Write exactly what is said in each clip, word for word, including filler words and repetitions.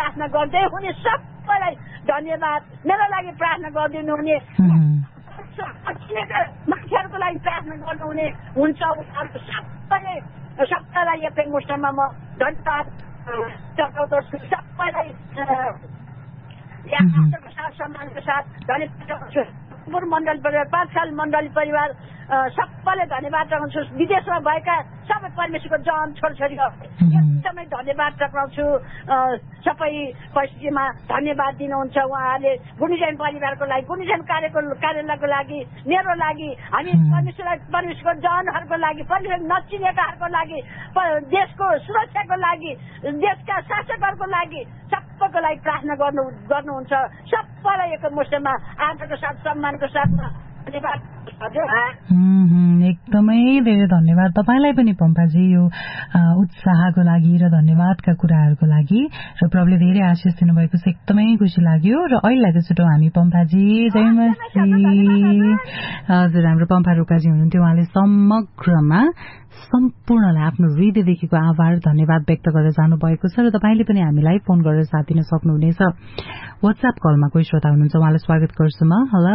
प्रार्थना गर्दै हुने सबैलाई धन्यवाद। मेरो लागि प्रार्थना गरिदिनु हुने मान्छेहरूको लागि प्रार्थना गर्नुहुने हुन्छ सबैले सबैलाई एफएम मुस्टमा म धन्यवाद चढाउँदछु। सबैलाई साथ सम्मानको साथ धन्यवाद चढाउँछु। मण्डली परिवार पाठशाल मण्डली परिवार सबैले धन्यवाद चढाउँछु। विदेशमा भएका सबै परमेश्वरको जन छोरछोरीको एकदमै धन्यवाद चढाउँछु। सबै परिस्थितिमा धन्यवाद दिनुहुन्छ उहाँहरूले। गुणिजन परिवारको लागि गुणिजन कार्यको कार्यालयको लागि मेरो लागि हामी परमेश्वरलाई परमेश्वरको जनहरूको लागि परमेश्वर नचिनेकाहरूको लागि देशको सुरक्षाको लागि देशका शासकहरूको लागि सबैको लागि प्रार्थना गर्नु गर्नुहुन्छ। सबैलाई एक मुष्टमा आदरको साथ सम्मानको साथमा धन्यवाद। एकदमै धेरै धन्यवाद तपाईलाई पनि पम्पाजी यो उत्साहको लागि र धन्यवादका कुराहरूको लागि र प्रभुले धेरै आशिष दिनुभएको छ। एकदमै खुसी लाग्यो र अहिलेलाई त छुटौँ हामी पम्पाजी जयमसी। हजुर हाम्रो पम्पा रोकाजी हुनुहुन्थ्यो। उहाँले समग्रमा सम्पूर्णलाई आफ्नो हृदयदेखिको आभार धन्यवाद व्यक्त गरेर जानुभएको छ र तपाईले पनि हामीलाई फोन गरेर साथ दिन सक्नुहुनेछ। व्हाट्सएप कलमा कोही श्रोता हुनुहुन्छ उहाँलाई स्वागत गर्छु म। हेलो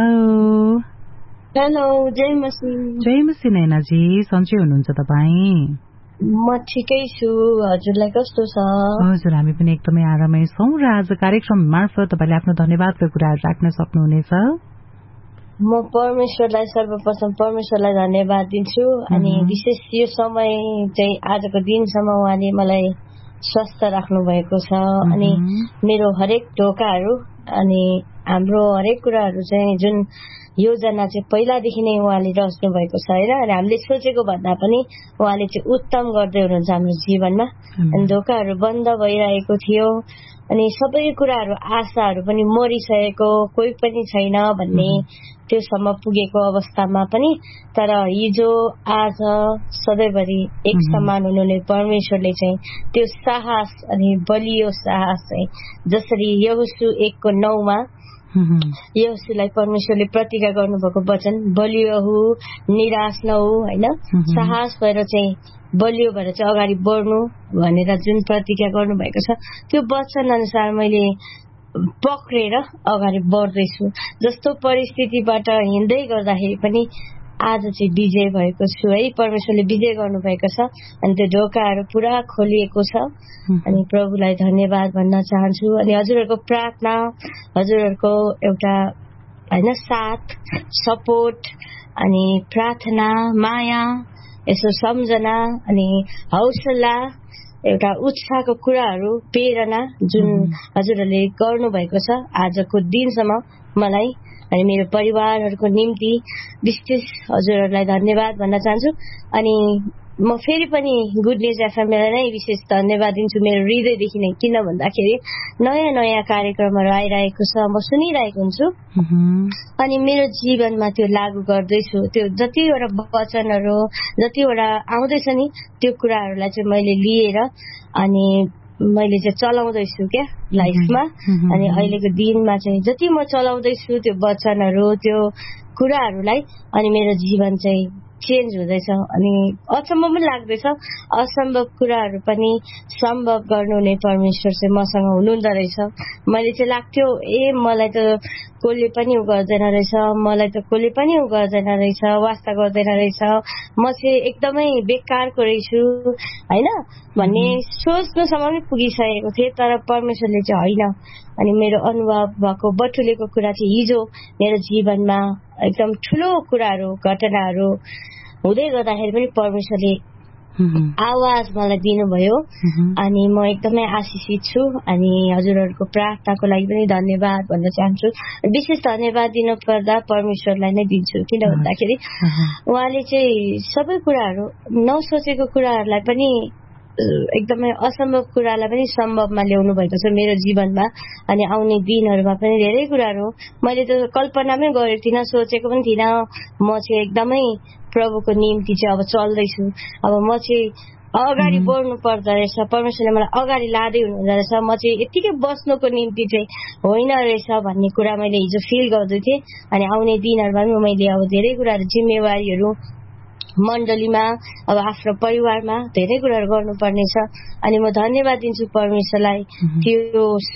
हेलो जय मसी। जय मसी नैनाजी सन्चै हुनुहुन्छ तपाईँ? म ठिकै छु। हजुरलाई कस्तो छ? हजुर हामी पनि एकदमै आरामै छौँ र आज कार्यक्रम मार्फत तपाईले आफ्नो धन्यवादका कुराहरू राख्न सक्नुहुनेछ। म परमेश्वरलाई सर्वप्रथम परमेश्वरलाई धन्यवाद दिन्छु। अनि विशेष यो समय चाहिँ आजको दिनसम्म उहाँले मलाई स्वस्थ राख्नु भएको छ। अनि मेरो हरेक ढोकाहरू अनि हाम्रो हरेक कुराहरू चाहिँ जुन योजना चाहिँ पहिलादेखि नै उहाँले रच्नु भएको छ होइन। अनि हामीले सोचेको भन्दा पनि उहाँले चाहिँ उत्तम गर्दै हुनुहुन्छ हाम्रो जीवनमा। अनि ढोकाहरू बन्द भइरहेको थियो अनि सबै कुराहरू आशाहरू पनि मरिसकेको कोही पनि छैन भन्ने त्योसम्म पुगेको अवस्थामा पनि तर हिजो आज सधैँभरि एक समान हुनुहुने परमेश्वरले चाहिँ त्यो साहस अनि बलियो साहस चाहिँ जसरी यहोशू एकको नौमा यहोशूलाई परमेश्वरले प्रतिज्ञा गर्नुभएको वचन बलियो हो निराश नहो होइन साहस भएर चाहिँ बलियो भएर चाहिँ अगाडि बढ्नु भनेर जुन प्रतिज्ञा गर्नुभएको छ त्यो वचन अनुसार मैले पक्रेर अगाडि बढ्दैछु। जस्तो परिस्थितिबाट हिँड्दै गर्दाखेरि पनि आज चाहिँ विजय भएको छु है। परमेश्वरले विजय गर्नुभएको छ अनि त्यो ढोकाहरू पुरा खोलिएको छ। अनि प्रभुलाई धन्यवाद भन्न चाहन्छु। अनि हजुरहरूको प्रार्थना हजुरहरूको एउटा होइन साथ सपोर्ट अनि प्रार्थना माया यसो सम्झना अनि हौसला एउटा उत्साहको कुराहरू प्रेरणा जुन हजुरहरूले गर्नुभएको छ आजको दिनसम्म मलाई अनि मेरो परिवारहरूको निम्ति विशेष हजुरहरूलाई धन्यवाद भन्न चाहन्छु। अनि म फेरि पनि गुड न्युज एफएमलाई नै विशेष धन्यवाद दिन्छु मेरो हृदयदेखि नै। किन भन्दाखेरि नयाँ नयाँ कार्यक्रमहरू आइरहेको छ म सुनिरहेको हुन्छु अनि मेरो जीवनमा त्यो लागू गर्दैछु। त्यो जतिवटा वचनहरू जतिवटा आउँदैछ नि त्यो कुराहरूलाई चाहिँ मैले लिएर अनि मैले चाहिँ चलाउँदैछु क्या लाइफमा। अनि अहिलेको दिनमा चाहिँ जति म चलाउँदैछु त्यो वचनहरू त्यो कुराहरूलाई अनि मेरो जीवन चाहिँ चेन्ज हुँदैछ। अनि अचम्म पनि लाग्दैछ असम्भव कुराहरू पनि सम्भव गर्नुहुने परमेश्वर चाहिँ मसँग हुनुहुँदो रहेछ। मैले चाहिँ लाग्थ्यो ए मलाई त कसले पनि उ गर्दैन रहेछ मलाई त कसले पनि उ गर्दैन रहेछ वास्ता गर्दैन रहेछ म चाहिँ एकदमै बेकारको रहेछु होइन भन्ने सोच्नुसम्म पनि पुगिसकेको थिएँ। तर परमेश्वरले चाहिँ होइन। अनि मेरो अनुभव भएको बटुलेको कुरा चाहिँ हिजो मेरो जीवनमा एकदम ठुलो कुराहरू घटनाहरू हुँदै गर्दाखेरि पनि परमेश्वरले आवाज मलाई दिनुभयो अनि म एकदमै आशिषित छु। अनि हजुरहरूको प्रार्थनाको लागि पनि धन्यवाद भन्न चाहन्छु। विशेष धन्यवाद दिनु पर्दा परमेश्वरलाई नै दिन्छु। किन भन्दाखेरि उहाँले चाहिँ सबै कुराहरू नसोचेको कुराहरूलाई पनि एकदमै असम्भव कुरालाई पनि सम्भवमा ल्याउनु भएको छ मेरो जीवनमा। अनि आउने दिनहरूमा पनि धेरै कुराहरू मैले त कल्पना पनि गरेको थिइनँ सोचेको पनि थिइनँ। म चाहिँ एकदमै प्रभुको निम्ति चाहिँ अब चल्दैछु। अब म चाहिँ अगाडि बढ्नु पर्दो रहेछ परमेश्वरले मलाई अगाडि लाँदै हुनुहुँदो रहेछ। म चाहिँ यत्तिकै बस्नुको निम्ति चाहिँ होइन रहेछ भन्ने कुरा मैले हिजो फिल गर्दै थिएँ। अनि आउने दिनहरूमा पनि मैले अब धेरै कुराहरू जिम्मेवारीहरू मण्डलीमा अब आफ्नो परिवारमा धेरै कुराहरू गर्नुपर्नेछ। अनि म धन्यवाद दिन्छु परमेश्वरलाई त्यो